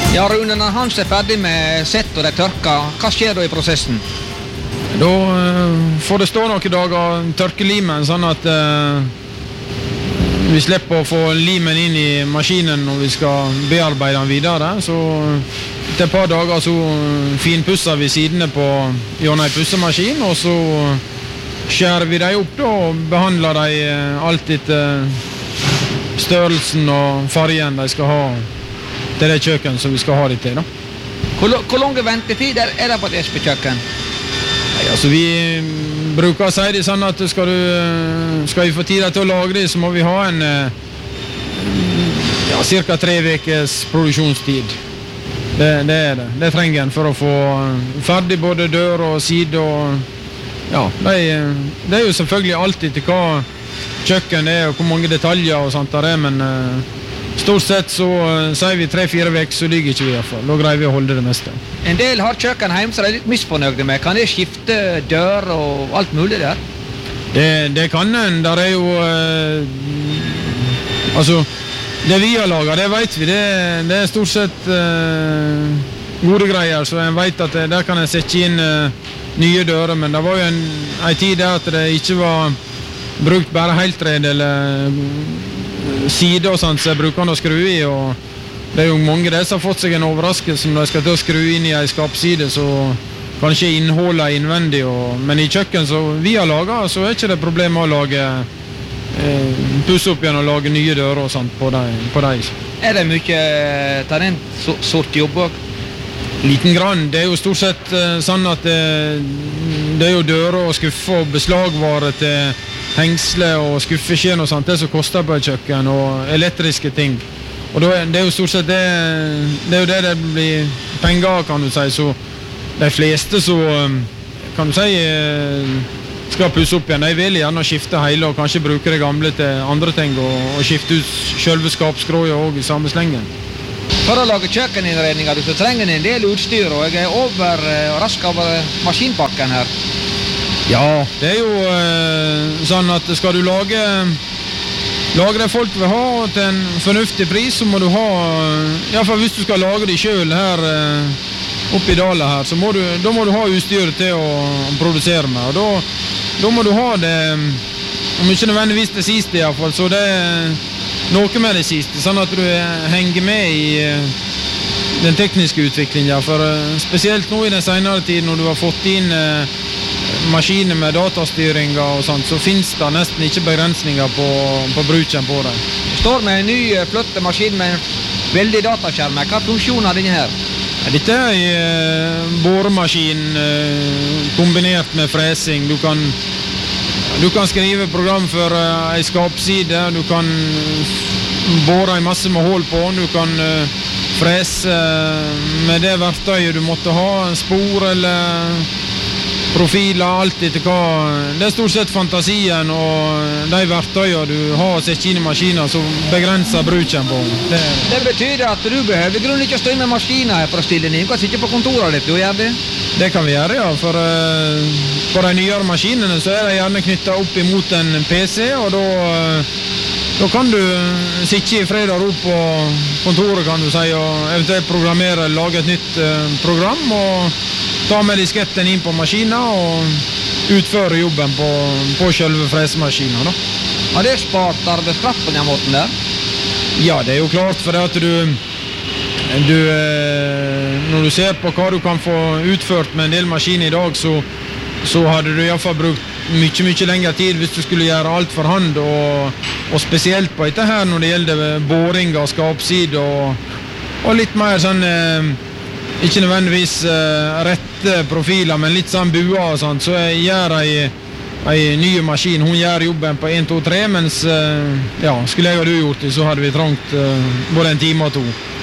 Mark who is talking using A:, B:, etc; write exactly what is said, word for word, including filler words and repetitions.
A: Ja, Rune, når Hans er ferdig med sett og det tørker, hva skjer da i prosessen?
B: Da uh, får det stå noen dager tørke limen, sånn at uh, vi slipper å få limen inn i maskinen når vi skal bearbeide den videre. Så etter et par dager så finpusser vi sidene på gjennom en pussemaskin, og så skjærer vi dem opp da, og behandler dem alt etter størrelsen og fargen de skal ha. Det er det kjøkken som vi skal ha det til, da.
A: Hvor, hvor lange ventetid er det på et Espe-kjøkken?
B: Nei, altså vi bruker å si det sånn at skal, du, skal vi få tid til å lage det, så må vi ha en ja, cirka tre ukers produksjonstid. Det, det er det. Det trenger en for å få ferdig både dør og side og ja, det, det er jo selvfølgelig alltid til hva kjøkken er og hvor mange detaljer og sånt der er, men stort sett så uh, sier vi tre-fire vekk, så ligger ikke vi i hvert fall. Da greier vi å holde det meste.
A: En del har kjøkken hjemme, så de er litt misfornøyde med. Kan det skifte dør og alt mulig der?
B: Det, det kan en. Der er jo uh, altså, det vi har laget, det vet vi. Det, det er stort sett uh, gode greier, så en vet at det, der kan en sette inn uh, nye dører, men det var jo en, en tid der at det ikke var brukt bare heltred eller side og sånt, så jeg bruker han å skru i, og det er jo mange der som har fått seg en overraskelse når de skal til å skru inn i en skapside, så kanskje innholdet innvendig, og, men i kjøkken som vi har laget, så er ikke det problem å lage eh, pusse opp igjen og lage nye dører og sånt på dem. På dem.
A: Er det mye talent sort jobb også?
B: Liten grann. Det er jo stort sett eh, sånn at det, det er jo dører og skuffer og beslagvare til hengsle og skuffeskjen og sånt, det som koster på et kjøkken, og elektriske ting. Og da, det er jo stort sett det, det er jo det det blir penger, kan du si, så de fleste så, kan du si, skal pusse opp igjen. De vil gjerne skifte hele og kanskje bruke det gamle til andre ting, og, og skifte ut selve skapskroja også i samme slengen.
A: For å lage kjøkkeninnredninger, så trenger en del utstyr, og jeg er over, rask over maskinpakken her.
B: Ja, det er jo eh, sånn at skal du lage, lage det folk vil ha til en fornuftig pris, så må du ha, i hvert fall hvis du skal lage det selv her eh, oppe i Dala her, så må du, da må du ha utstyret til å produsere med, og da, da må du ha det, om ikke nødvendigvis det siste i hvert fall, så det er noe med det siste, sånn at du henger med i eh, den tekniske utviklingen, for eh, spesielt nå i den senere tid, når du har fått inn eh, maskiner med datastyringer og sånt, så finnes det nesten ikke begrensninger på, på bruken på det.
A: Det står med en ny flotte maskin med en veldig dataskjerm. Hva funksjon har denne her?
B: Dette er en boremaskin kombinert med fresing. Du kan, du kan skrive program for en skapside, du kan bore en masse med hål på, du kan frese med det verktøyet du måtte ha, spor eller profiler, alt etter hva. Det er stort sett fantasien og de verktøyene du har å sette inn i maskiner som begrenser bruken på. Det,
A: det betyr at du behøver grunn ikke å stå med maskiner her for å stille den inn. Du kan sitte på kontoret ditt, du gjør det?
B: Det kan vi gjøre, ja. For uh, på de nyere maskinene så er de gjerne knyttet opp imot en P C, og da, uh, da kan du sitte i fred og ro på kontoret, kan du si, og eventuelt programmere eller lage et nytt uh, program, og ta med disketten inn på maskinen og utføre jobben på, på selve fresemaskinen. Da.
A: Har det spart arbeidskraft på den måten der?
B: Ja, det er jo klart, for at du, du når du ser på hva du kan få utført med en del maskiner i dag, så, så hadde du i hvert fall brukt mye, mye lengre tid hvis du skulle gjøre alt for hand, og, og spesielt på dette her når det gjelder boring av skapsid og, og litt mer sånn ikke nødvendigvis uh, rette profiler, men litt sånn bua og sånt, så jeg gjør ei, ei nye maskin, hun gjør jobben på en, to, tre, mens uh, ja, skulle jeg og du gjort det, så hadde vi trangt uh, både en time og to.